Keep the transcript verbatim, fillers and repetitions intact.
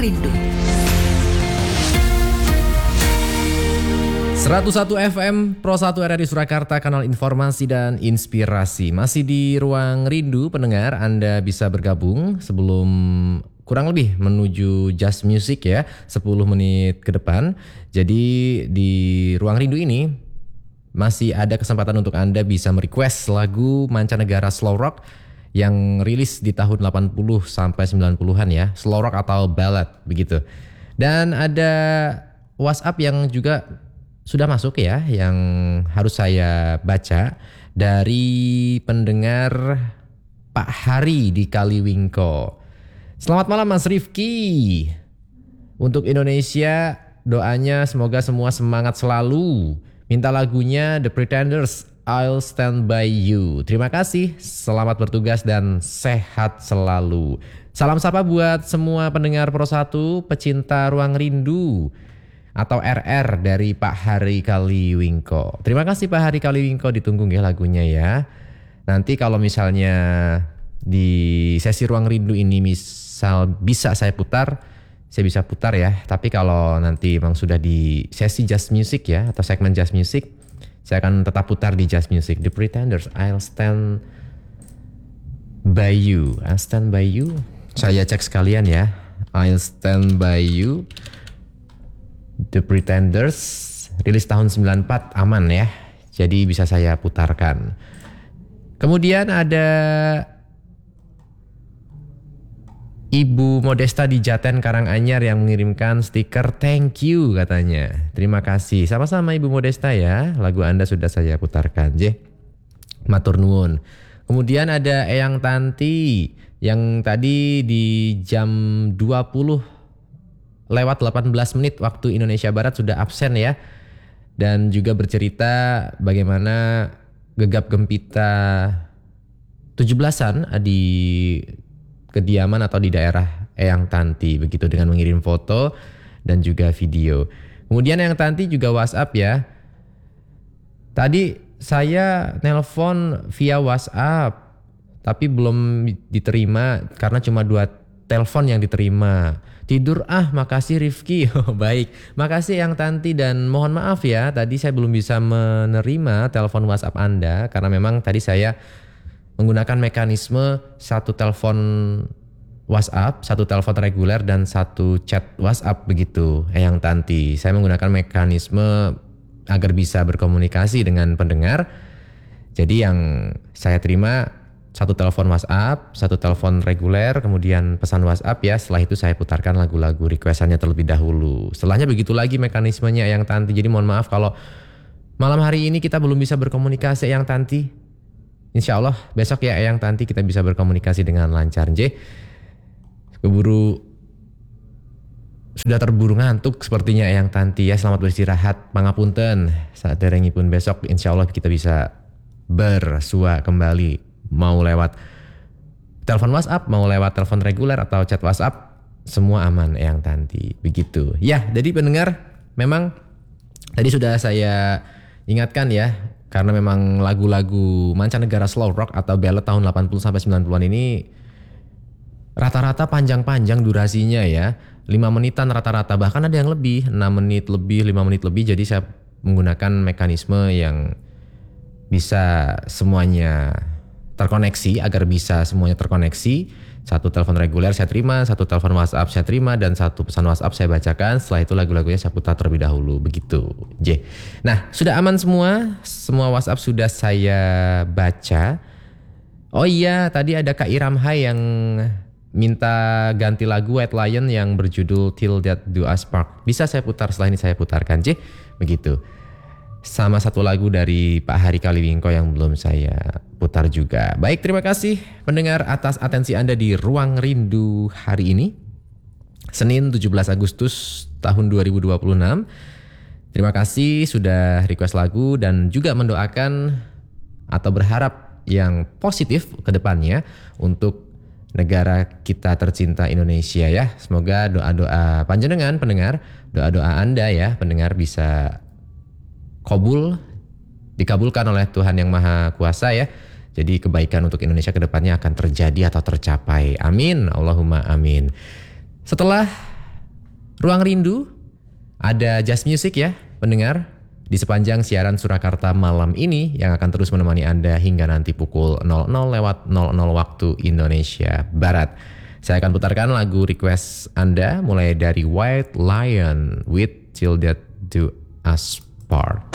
Rindu. seratus satu F M Pro satu R R I Surakarta, kanal informasi dan inspirasi. Masih di Ruang Rindu, pendengar, Anda bisa bergabung sebelum kurang lebih menuju Just Music ya, sepuluh menit ke depan. Jadi di Ruang Rindu ini masih ada kesempatan untuk Anda bisa merequest lagu mancanegara slow rock yang rilis di tahun delapan puluh sampai sembilan puluhan ya, slow rock atau ballad begitu. Dan ada WhatsApp yang juga sudah masuk ya, yang harus saya baca dari pendengar Pak Hari di Kaliwingko. Selamat malam Mas Rifki. Untuk Indonesia, doanya semoga semua semangat selalu. Minta lagunya The Pretenders, I'll Stand By You. Terima kasih, selamat bertugas dan sehat selalu. Salam sapa buat semua pendengar Pro satu, pecinta Ruang Rindu atau R R dari Pak Hari Kaliwingko. Terima kasih Pak Hari Kaliwingko, ditunggu ya lagunya ya. Nanti kalau misalnya di sesi Ruang Rindu ini misal bisa saya putar, saya bisa putar ya. Tapi kalau nanti memang sudah di sesi Just Music ya, atau segmen Just Music, saya akan tetap putar di Just Music. The Pretenders, I'll Stand By You. I'll Stand By You. Saya cek sekalian ya. I'll Stand By You. The Pretenders, rilis tahun sembilan puluh empat, aman ya. Jadi bisa saya putarkan. Kemudian ada Ibu Modesta di Jaten Karanganyar yang mengirimkan stiker thank you katanya. Terima kasih. Sama-sama Ibu Modesta ya. Lagu Anda sudah saya putarkan. J. Matur nuwun. Kemudian ada Eyang Tanti yang tadi di jam dua puluh lewat delapan belas menit waktu Indonesia Barat sudah absen ya. Dan juga bercerita bagaimana gegap gempita tujuh belasan di kediaman atau di daerah Eyang Tanti begitu, dengan mengirim foto dan juga video. Kemudian Eyang Tanti juga WhatsApp ya. Tadi saya nelpon via WhatsApp tapi belum diterima karena cuma dua telepon yang diterima. Tidur ah, makasih Rifki. Oh, baik, makasih Eyang Tanti dan mohon maaf ya tadi saya belum bisa menerima telepon WhatsApp Anda karena memang tadi saya menggunakan mekanisme satu telepon WhatsApp, satu telepon reguler dan satu chat WhatsApp begitu, Eyang Tanti. Saya menggunakan mekanisme agar bisa berkomunikasi dengan pendengar. Jadi yang saya terima satu telepon WhatsApp, satu telepon reguler, kemudian pesan WhatsApp ya. Setelah itu saya putarkan lagu-lagu requestannya terlebih dahulu. Setelahnya begitu lagi mekanismenya Eyang Tanti. Jadi mohon maaf kalau malam hari ini kita belum bisa berkomunikasi Eyang Tanti. Insya Allah besok ya Eyang Tanti kita bisa berkomunikasi dengan lancar. J. Keburu sudah terburu ngantuk sepertinya Eyang Tanti ya. Selamat beristirahat, pangapunten. Saat derengipun besok insya Allah kita bisa bersua kembali. Mau lewat telepon WhatsApp, mau lewat telepon reguler atau chat WhatsApp, semua aman Eyang Tanti. Begitu. Ya, jadi pendengar memang tadi sudah saya ingatkan ya. Karena memang lagu-lagu mancanegara slow rock atau ballad tahun delapan puluh sampai sembilan puluhan ini rata-rata panjang-panjang durasinya ya. lima menitan rata-rata, bahkan ada yang lebih, enam menit lebih, lima menit lebih. Jadi saya menggunakan mekanisme yang bisa semuanya terkoneksi, agar bisa semuanya terkoneksi. Satu telepon reguler saya terima, satu telepon WhatsApp saya terima, dan satu pesan WhatsApp saya bacakan. Setelah itu lagu-lagunya saya putar terlebih dahulu, begitu. J. Nah, sudah aman semua, semua WhatsApp sudah saya baca. Oh iya, tadi ada Kak Iram Hai yang minta ganti lagu White Lion yang berjudul Till That Do Us Part. Bisa saya putar, setelah ini saya putarkan, J. Begitu. Sama satu lagu dari Pak Hari Kaliwingko yang belum saya putar juga. Baik, terima kasih pendengar atas atensi Anda di Ruang Rindu hari ini. Senin tujuh belas Agustus tahun dua ribu dua puluh enam. Terima kasih sudah request lagu dan juga mendoakan atau berharap yang positif ke depannya untuk negara kita tercinta Indonesia ya. Semoga doa-doa panjenengan pendengar, doa-doa Anda ya pendengar bisa kabul, dikabulkan oleh Tuhan Yang Maha Kuasa ya. Jadi kebaikan untuk Indonesia ke depannya akan terjadi atau tercapai. Amin, Allahumma amin. Setelah Ruang Rindu, ada Just Music ya pendengar, di sepanjang siaran Surakarta malam ini yang akan terus menemani Anda hingga nanti pukul nol nol lewat nol nol waktu Indonesia Barat. Saya akan putarkan lagu request Anda mulai dari White Lion with Till Death Do Us Part.